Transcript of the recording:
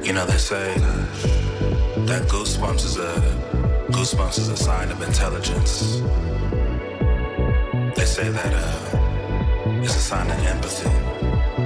You know, they say that goosebumps is a sign of intelligence. They say that it's a sign of empathy.